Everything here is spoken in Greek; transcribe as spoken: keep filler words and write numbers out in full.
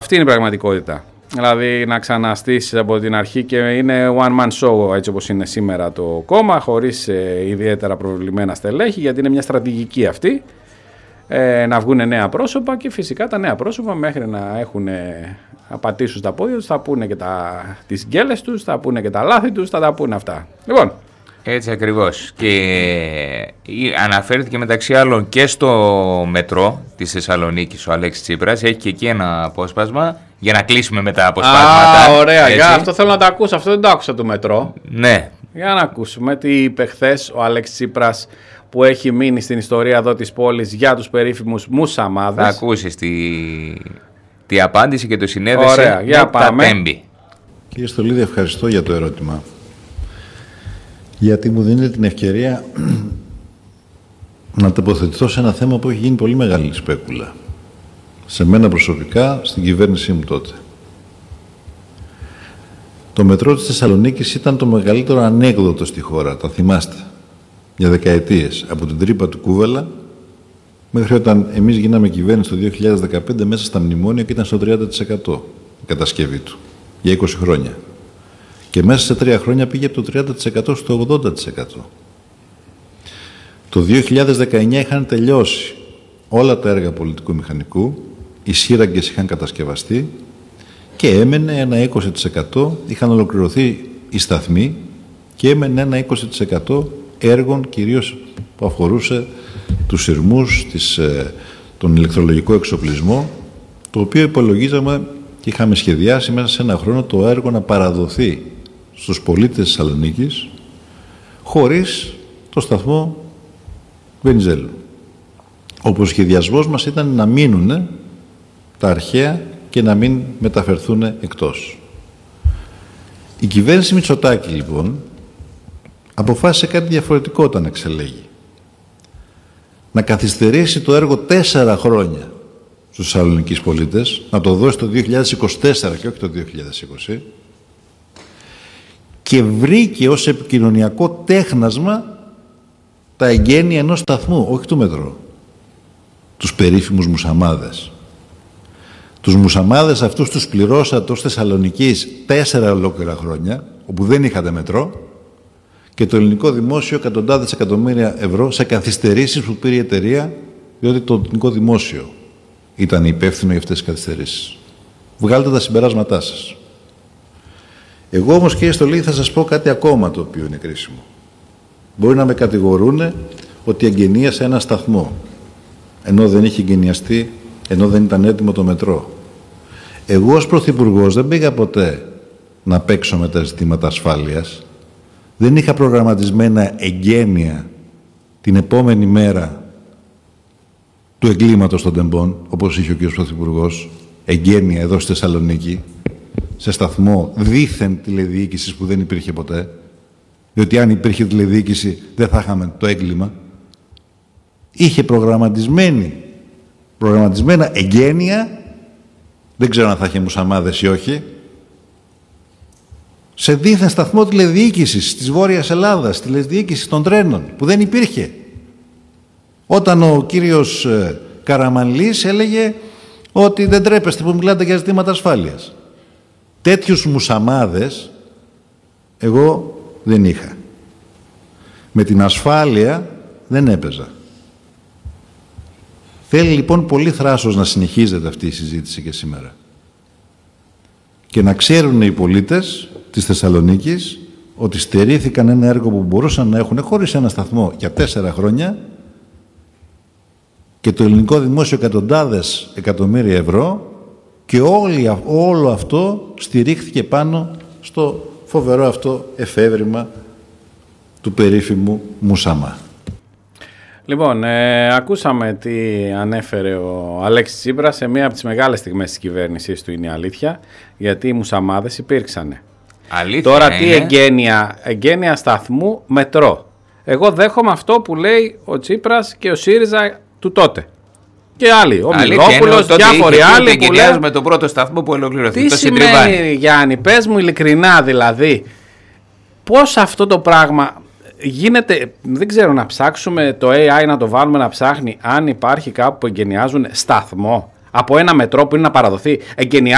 Αυτή είναι η πραγματικότητα. Δηλαδή να ξαναστήσεις από την αρχή και είναι one man show έτσι όπως είναι σήμερα το κόμμα, χωρίς ε, ιδιαίτερα προβλημένα στελέχη, γιατί είναι μια στρατηγική αυτή, ε, να βγουν νέα πρόσωπα και φυσικά τα νέα πρόσωπα μέχρι να έχουν ε, να πατήσουν στα πόδια τους θα πούνε και τα, τις γκέλες τους, θα πούνε και τα λάθη τους, θα τα πούνε αυτά. Λοιπόν. Έτσι ακριβώς. Και αναφέρθηκε μεταξύ άλλων και στο μετρό της Θεσσαλονίκης ο Αλέξης Τσίπρας. Έχει και εκεί ένα απόσπασμα για να κλείσουμε με τα αποσπάσματα. Α, ωραία. Για αυτό θέλω να το ακούσω. Αυτό δεν το άκουσα το μετρό. Ναι. Για να ακούσουμε τι είπε χθες ο Αλέξης Τσίπρας που έχει μείνει στην ιστορία εδώ της πόλης για τους περίφημους μουσαμάδες. Θα ακούσεις τη, τη απάντηση και το συνέδεσε. Ωραία. Για πάμε. Τέμπη. Κύριε Στολίδη, ευχαριστώ για το ερώτημα. Γιατί μου δίνετε την ευκαιρία να τοποθετηθώ σε ένα θέμα που έχει γίνει πολύ μεγάλη σπέκουλα. Σε μένα προσωπικά, στην κυβέρνησή μου τότε. Το μετρό της Θεσσαλονίκης ήταν το μεγαλύτερο ανέκδοτο στη χώρα, τα θυμάστε, για δεκαετίες. Από την τρύπα του Κούβελα μέχρι όταν εμείς γίναμε κυβέρνηση το δύο χιλιάδες δεκαπέντε μέσα στα μνημόνια και ήταν στο τριάντα τοις εκατό η κατασκευή του, για είκοσι χρόνια. Και μέσα σε τρία χρόνια πήγε από το τριάντα τοις εκατό στο ογδόντα τοις εκατό. Το δύο χιλιάδες δεκαεννιά είχαν τελειώσει όλα τα έργα πολιτικού μηχανικού, οι σύραγγες είχαν κατασκευαστεί και έμενε ένα είκοσι τοις εκατό, είχαν ολοκληρωθεί οι σταθμοί και έμενε ένα είκοσι τοις εκατό έργων κυρίως που αφορούσε τους σειρμούς, τις, τον ηλεκτρολογικό εξοπλισμό, το οποίο υπολογίζαμε και είχαμε σχεδιάσει μέσα σε ένα χρόνο το έργο να παραδοθεί στους πολίτες της Θεσσαλονίκης χωρίς το σταθμό Βενιζέλου. Όπου ο σχεδιασμός μας ήταν να μείνουν τα αρχαία και να μην μεταφερθούν εκτός. Η κυβέρνηση Μητσοτάκη λοιπόν αποφάσισε κάτι διαφορετικό όταν εξελέγει. Να καθυστερήσει το έργο τέσσερα χρόνια στους Θεσσαλονικείς πολίτες, να το δώσει το δύο χιλιάδες είκοσι τέσσερα και όχι το δύο χιλιάδες είκοσι, και βρήκε ως επικοινωνιακό τέχνασμα τα εγγένεια ενός σταθμού, όχι του μετρό, τους περίφημους μουσαμάδες. Τους μουσαμάδες αυτούς τους πληρώσατε ως Θεσσαλονικής τέσσερα ολόκληρα χρόνια, όπου δεν είχατε μετρό, και το ελληνικό δημόσιο εκατοντάδες εκατομμύρια ευρώ σε καθυστερήσεις που πήρε η εταιρεία, διότι το ελληνικό δημόσιο ήταν υπεύθυνο για αυτές τις καθυστερήσεις. Βγάλτε τα συμπεράσματά σας. Εγώ όμως, κύριε Στολίδη, θα σας πω κάτι ακόμα το οποίο είναι κρίσιμο. Μπορεί να με κατηγορούν ότι εγγενίασα ένα σταθμό, ενώ δεν είχε εγγενιαστεί, ενώ δεν ήταν έτοιμο το μετρό. Εγώ ως Πρωθυπουργός δεν πήγα ποτέ να παίξω με τα ζητήματα ασφάλειας. Δεν είχα προγραμματισμένα εγγένεια την επόμενη μέρα του εγκλήματος των τεμπών, όπως είχε ο κ. Πρωθυπουργός, εγγένεια εδώ στη Θεσσαλονίκη, σε σταθμό δήθεν τηλεδιοίκησης που δεν υπήρχε ποτέ, διότι αν υπήρχε τηλεδιοίκηση δεν θα είχαμε το έγκλημα. Είχε προγραμματισμένη, προγραμματισμένα εγγένεια, δεν ξέρω αν θα είχε μουσαμάδες ή όχι, σε δίθεν σταθμό τηλεδιοίκησης της Βόρειας Ελλάδας, τηλεδιοίκησης των τρένων, που δεν υπήρχε. Όταν ο κύριος Καραμανλής έλεγε ότι δεν τρέπεστε που μιλάτε για ζητήματα ασφάλειας. Τέτοιους μουσαμάδες εγώ δεν είχα. Με την ασφάλεια δεν έπαιζα. Θέλει λοιπόν πολύ θράσος να συνεχίζεται αυτή η συζήτηση και σήμερα. Και να ξέρουν οι πολίτες της Θεσσαλονίκης ότι στερήθηκαν ένα έργο που μπορούσαν να έχουν χωρίς ένα σταθμό για τέσσερα χρόνια και το ελληνικό δημόσιο εκατοντάδες εκατομμύρια ευρώ και όλη, όλο αυτό στηρίχθηκε πάνω στο φοβερό αυτό εφεύρημα του περίφημου Μουσαμά. Λοιπόν, ε, ακούσαμε τι ανέφερε ο Αλέξης Τσίπρας σε μία από τις μεγάλες στιγμές της κυβέρνησής του, είναι η αλήθεια, γιατί οι μουσαμάδες υπήρξανε. Αλήθεια. Τώρα τι εγγένεια, εγγένεια σταθμού μετρό. Εγώ δέχομαι αυτό που λέει ο Τσίπρας και ο ΣΥΡΙΖΑ του τότε. Και άλλοι, ο Μιλόπουλος, διάφοροι άλλοι που λένε με τον πρώτο σταθμό που ολοκληρωθεί. Τι το σημαίνει, Γιάννη, πες μου ειλικρινά δηλαδή, πώς αυτό το πράγμα γίνεται, δεν ξέρω, να ψάξουμε το έι άι να το βάλουμε να ψάχνει αν υπάρχει κάπου που εγκαινιάζουν σταθμό από ένα μετρό που είναι να παραδοθεί, εγκαινιάζουν